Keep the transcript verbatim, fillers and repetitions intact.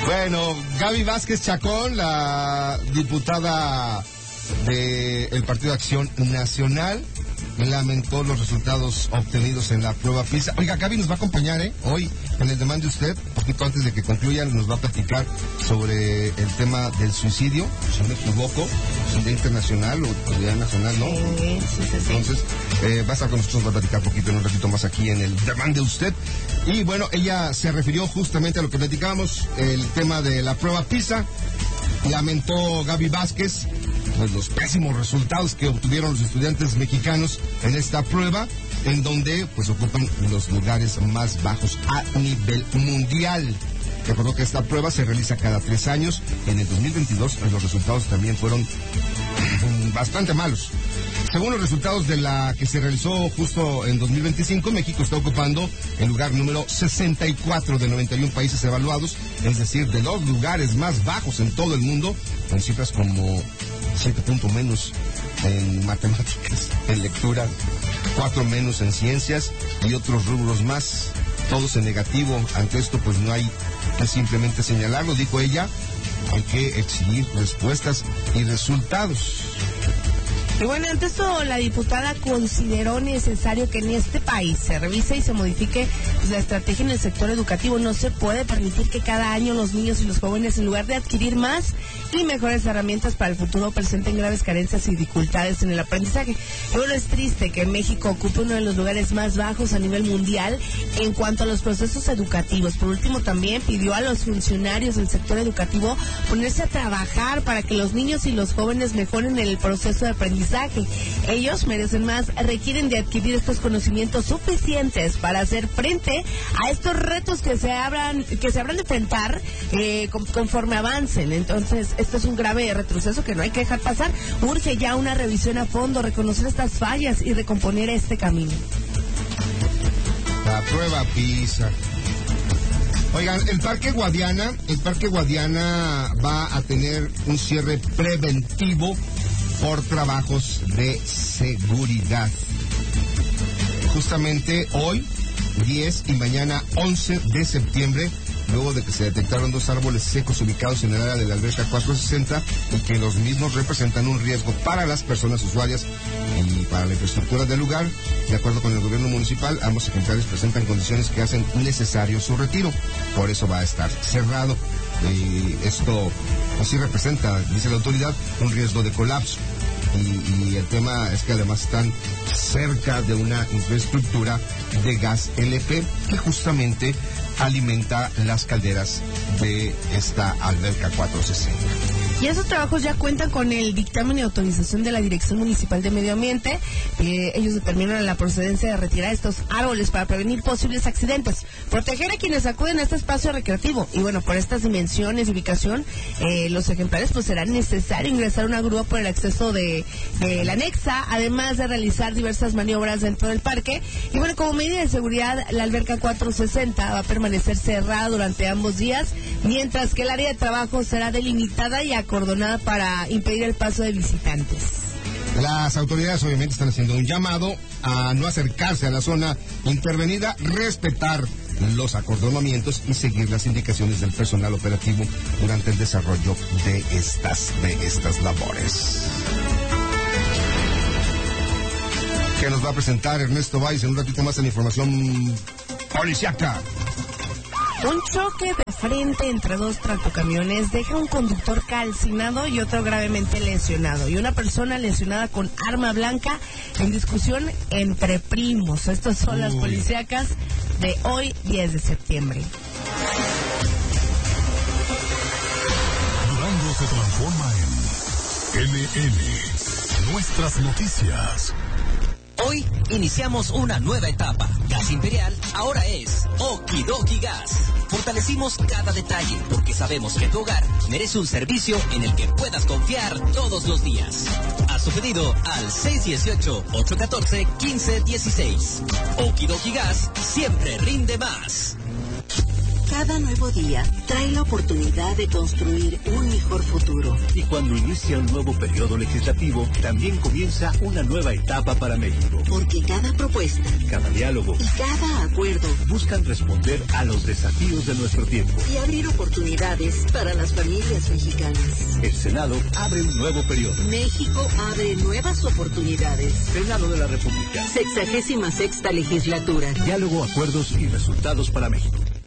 Bueno, Gaby Vázquez Chacón, la diputada del Partido de Acción Nacional, lamentó los resultados obtenidos en la prueba PISA. Oiga, Gaby nos va a acompañar, ¿eh? Hoy, en el Demande Usted, poquito antes de que concluyan, nos va a platicar sobre el tema del suicidio, si no me equivoco, es Día Internacional o Día Nacional, ¿no? Sí, sí, sí. Entonces, eh, va a estar con nosotros, va a platicar poquito en un ratito más aquí en el Demande Usted. Y bueno, ella se refirió justamente a lo que platicábamos, el tema de la prueba PISA. Lamentó Gaby Vázquez pues, los pésimos resultados que obtuvieron los estudiantes mexicanos en esta prueba, en donde pues ocupan los lugares más bajos a nivel mundial. Recordó que esta prueba se realiza cada tres años. En el dos mil veintidós pues, los resultados también fueron bastante malos. Según los resultados de la que se realizó justo en dos mil veinticinco, México está ocupando el lugar número sesenta y cuatro de noventa y uno países evaluados, es decir, de los lugares más bajos en todo el mundo, con cifras como siete puntos menos en matemáticas, en lectura, cuatro menos en ciencias y otros rubros más, todos en negativo. Ante esto, pues no hay que simplemente señalarlo, dijo ella, hay que exigir respuestas y resultados. Y bueno, ante esto, la diputada consideró necesario que en este país se revise y se modifique pues, la estrategia en el sector educativo. No se puede permitir que cada año los niños y los jóvenes, en lugar de adquirir más y mejores herramientas para el futuro, presenten graves carencias y dificultades en el aprendizaje. Y bueno, es triste que México ocupe uno de los lugares más bajos a nivel mundial en cuanto a los procesos educativos. Por último, también pidió a los funcionarios del sector educativo ponerse a trabajar para que los niños y los jóvenes mejoren el proceso de aprendizaje. Ellos merecen más, requieren de adquirir estos conocimientos suficientes para hacer frente a estos retos que se habrán, que se habrán de enfrentar eh, conforme avancen. Entonces, esto es un grave retroceso que no hay que dejar pasar. Urge ya una revisión a fondo, reconocer estas fallas y recomponer este camino. La prueba PISA. Oigan, el Parque Guadiana, el Parque Guadiana va a tener un cierre preventivo por trabajos de seguridad. Justamente hoy, diez y mañana once de septiembre, luego de que se detectaron dos árboles secos ubicados en el área de la alberca cuatrocientos sesenta y que los mismos representan un riesgo para las personas usuarias y para la infraestructura del lugar. De acuerdo con el gobierno municipal, ambos ejemplares presentan condiciones que hacen necesario su retiro. Por eso va a estar cerrado. Y esto así representa, dice la autoridad, un riesgo de colapso. Y, y el tema es que además están cerca de una infraestructura de gas L P que justamente alimenta las calderas de esta alberca cuatrocientos sesenta. Y esos trabajos ya cuentan con el dictamen y autorización de la Dirección Municipal de Medio Ambiente. Eh, ellos determinan la procedencia de retirar estos árboles para prevenir posibles accidentes, proteger a quienes acuden a este espacio recreativo. Y bueno, por estas dimensiones y ubicación, eh, los ejemplares pues será necesario ingresar una grúa por el acceso de, de la anexa, además de realizar diversas maniobras dentro del parque. Y bueno, como medida de seguridad, la alberca cuatrocientos sesenta va a permanecer cerrada durante ambos días, mientras que el área de trabajo será delimitada y acordonada para impedir el paso de visitantes. Las autoridades obviamente están haciendo un llamado a no acercarse a la zona intervenida, respetar los acordonamientos y seguir las indicaciones del personal operativo durante el desarrollo de estas, de estas labores. Que nos va a presentar Ernesto Valls en un ratito más en la información policiaca. Un choque de frente entre dos tractocamiones deja un conductor calcinado y otro gravemente lesionado, y una persona lesionada con arma blanca en discusión entre primos. Estas son Uy. las policíacas de hoy, diez de septiembre. Durango se transforma en N N, nuestras noticias. Hoy iniciamos una nueva etapa. Gas Imperial ahora es Okidoki Gas. Fortalecimos cada detalle porque sabemos que tu hogar merece un servicio en el que puedas confiar todos los días. Haz tu pedido al seis uno ocho, ocho uno cuatro, uno cinco uno seis. Okidoki Gas siempre rinde más. Cada nuevo día trae la oportunidad de construir un mejor futuro. Y cuando inicia un nuevo periodo legislativo, también comienza una nueva etapa para México. Porque cada propuesta, cada diálogo y cada acuerdo buscan responder a los desafíos de nuestro tiempo y abrir oportunidades para las familias mexicanas. El Senado abre un nuevo periodo. México abre nuevas oportunidades. Senado de la República. Sexagésima sexta legislatura. Diálogo, acuerdos y resultados para México.